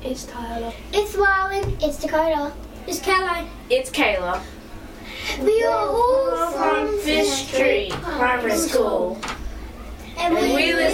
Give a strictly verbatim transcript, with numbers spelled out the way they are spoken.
It's Tyler. It's Warren. It's Dakota. It's Caroline. It's Kayla. We are all From Fish Street Primary School. And And we listen